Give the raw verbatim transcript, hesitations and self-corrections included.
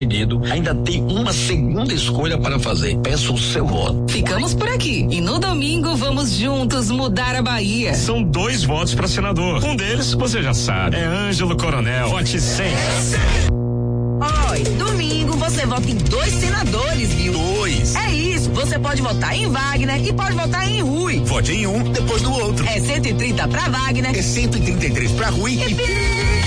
Pedido, ainda tem uma segunda escolha para fazer. Peço o seu voto. Ficamos por aqui e no domingo vamos juntos mudar a Bahia. São dois votos para senador. Um deles, você já sabe, é Ângelo Coronel. Vote cem. Oi, domingo você vota em dois senadores, viu? Dois. É isso, você pode votar em Wagner e pode votar em Rui. Vote em um, depois do outro. É cento e trinta pra Wagner. É cento e trinta e três pra Rui. E...